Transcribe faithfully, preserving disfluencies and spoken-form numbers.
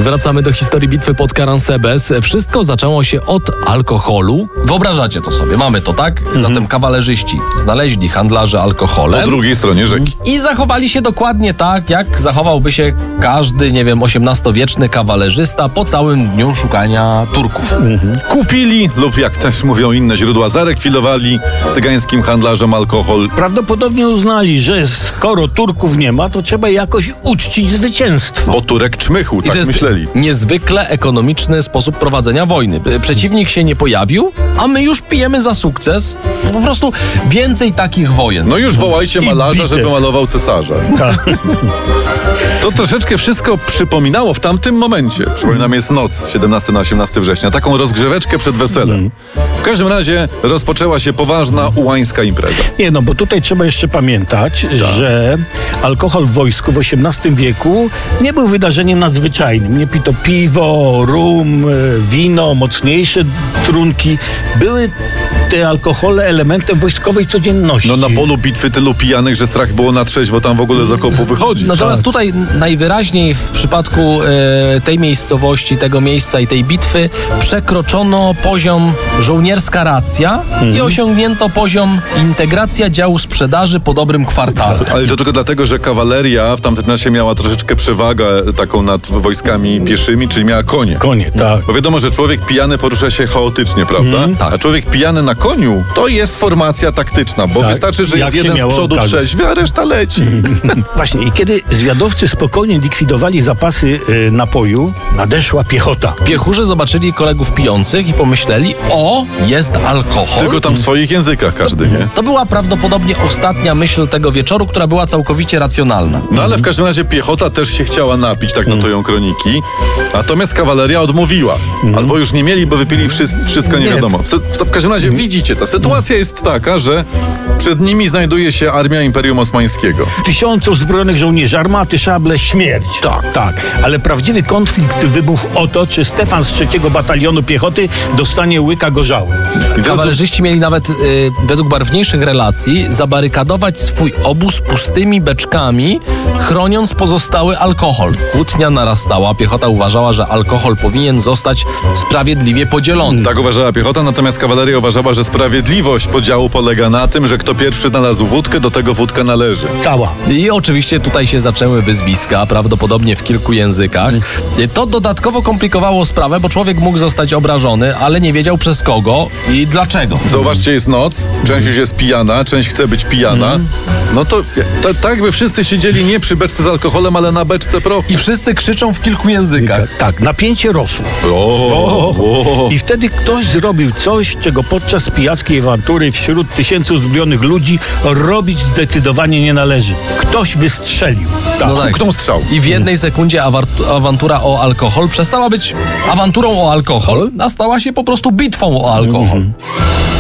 Wracamy do historii bitwy pod Caransebes. Wszystko zaczęło się od alkoholu. Wyobrażacie to sobie, mamy to, tak? Mhm. Zatem kawalerzyści znaleźli handlarzy alkoholem. Po drugiej stronie rzeki. I zachowali się dokładnie tak, jak zachowałby się każdy, nie wiem, osiemnastowieczny kawalerzysta po całym dniu szukania Turków. Mhm. Kupili, lub jak też mówią inne źródła, zarekwirowali cygańskim handlarzom alkohol. Prawdopodobnie uznali, że skoro Turków nie ma, to trzeba jakoś uczcić zwycięstwo. Bo Turek czmychł, I tak to jest myśleli. niezwykle ekonomiczny sposób prowadzenia wojny. Przeciwnik się nie pojawił, a my już pijemy za sukces. Po prostu więcej takich wojen. No już wołajcie I malarza, bitew. żeby malował cesarza. Tak. To troszeczkę wszystko przypominało w tamtym momencie. Przypominam, jest noc, siedemnastego na osiemnastego września. Taką rozgrzeweczkę przed weselem. W każdym razie rozpoczęła się poważna ułańska impreza. Nie, no bo tutaj trzeba jeszcze pamiętać, że alkohol w wojsku w osiemnastym wieku nie był wydarzeniem nadzwyczajnym. Nie pito piwo, rum, wino, mocniejsze trunki. Były te alkohole elementem wojskowej codzienności. No na polu bitwy tylu pijanych, że strach było na trzeźwo tam w ogóle z okopu wychodzić. Natomiast Tak. tutaj najwyraźniej w przypadku e, tej miejscowości, tego miejsca i tej bitwy przekroczono poziom żołnierska racja i osiągnięto poziom integracja działu sprzedaży po dobrym kwartale. Ale to tylko dlatego, że kawaleria w tamtym czasie miała troszeczkę przewagę taką nad wojskami pieszymi, czyli miała konie. Konie, tak. Bo wiadomo, że człowiek pijany porusza się chaotycznie, prawda? tak. A człowiek pijany na koniu to jest formacja taktyczna, bo Tak. wystarczy, że Jak jest się jeden z miało przodu okazję. trzeźwy, a reszta leci. Właśnie, i kiedy zwiadowcy spokojnie likwidowali zapasy y, napoju, nadeszła piechota. Piechurze zobaczyli kolegów pijących i pomyśleli, o, jest alkohol. Tylko tam w swoich językach każdy, nie? To była prawdopodobnie ostatnia myśl tego wieczoru, która była całkowicie racjonalna. No ale w każdym razie piechota też się chciała napić, tak notują kroniki. Natomiast kawaleria odmówiła. Albo już nie mieli, bo wypili wszyscy, wszystko nie Nie. wiadomo. W, w każdym razie widzicie, ta sytuacja jest taka, że przed nimi znajduje się armia Imperium Osmańskiego. Tysiące uzbrojonych żołnierzy, armaty, szable, śmierć. Tak. Tak, ale prawdziwy konflikt wybuchł o to, czy Stefan z trzeciego Batalionu Piechoty dostanie łyka gorzały. I teraz Kawalerzyści mieli nawet, y, według barwniejszych relacji, zabarykadować swój obóz pustymi beczkami, chroniąc pozostały alkohol. Kłótnia narastała, piechota uważała, że alkohol powinien zostać sprawiedliwie podzielony. tak uważała piechota, natomiast kawaleria uważała, że sprawiedliwość podziału polega na tym, że kto pierwszy znalazł wódkę, do tego wódka należy. Cała. I oczywiście tutaj się zaczęły wyzwiska, prawdopodobnie w kilku językach. To dodatkowo komplikowało sprawę, bo człowiek mógł zostać obrażony, ale nie wiedział przez kogo i dlaczego. Zauważcie, jest noc, część już jest pijana, część chce być pijana. No to ta, tak by wszyscy siedzieli nie przy beczce z alkoholem, ale na beczce prochu. I wszyscy krzyczą w kilku językach. Tak, napięcie rosło. O, o. I wtedy ktoś zrobił coś, czego podczas pijackiej awantury wśród tysięcy uzbrojonych ludzi robić zdecydowanie nie należy. Ktoś wystrzelił. Tak. No tak. Huknął strzał. I w jednej sekundzie awart- awantura o alkohol przestała być awanturą o alkohol, a stała się po prostu bitwą o alkohol.